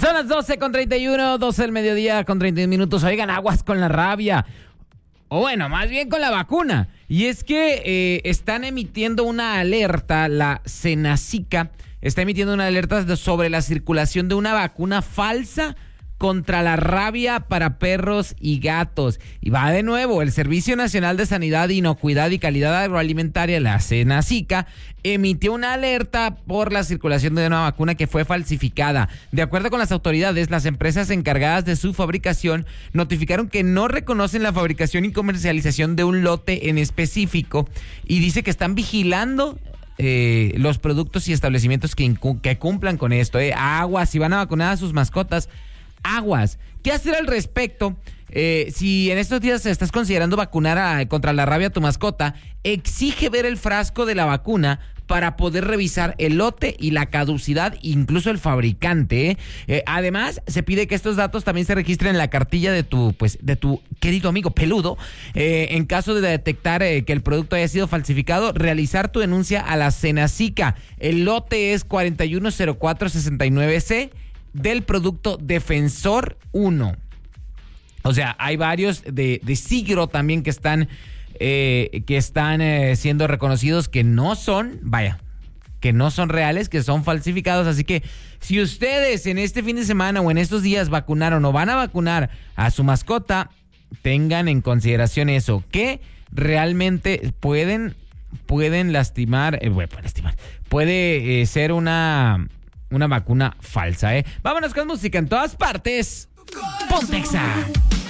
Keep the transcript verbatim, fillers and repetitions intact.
Son las doce con treinta y uno, doce del mediodía con treinta y un minutos. Oigan, aguas con la rabia. O bueno, más bien con la vacuna. Y es que eh, están emitiendo una alerta, la Senacica está emitiendo una alerta sobre la circulación de una vacuna falsa contra la rabia para perros y gatos. Y va de nuevo, el Servicio Nacional de Sanidad, Inocuidad y Calidad Agroalimentaria, la Senacica, emitió una alerta por la circulación de una vacuna que fue falsificada. De acuerdo con las autoridades, las empresas encargadas de su fabricación notificaron que no reconocen la fabricación y comercialización de un lote en específico y dice que están vigilando eh, los productos y establecimientos que, incu- que cumplan con esto. Eh. Aguas, si van a vacunar a sus mascotas, aguas. ¿Qué hacer al respecto? Eh, si en estos días estás considerando vacunar a, contra la rabia a tu mascota, exige ver el frasco de la vacuna para poder revisar el lote y la caducidad, incluso el fabricante. ¿eh? Eh, además, se pide que estos datos también se registren en la cartilla de tu, pues, de tu querido amigo peludo. Eh, en caso de detectar eh, que el producto haya sido falsificado, realizar tu denuncia a la Senacica. El lote es cuarenta y uno cero cuatro sesenta y nueve ce del producto Defensor uno. O sea, hay varios de, de Sigro también que están, eh, que están eh, siendo reconocidos que no son, vaya, que no son reales, que son falsificados. Así que si ustedes en este fin de semana o en estos días vacunaron o van a vacunar a su mascota, tengan en consideración eso, que realmente pueden, pueden lastimar, eh, bueno, pueden lastimar, puede eh, ser una... Una vacuna falsa, ¿eh? Vámonos con música en todas partes. ¡Pontexa!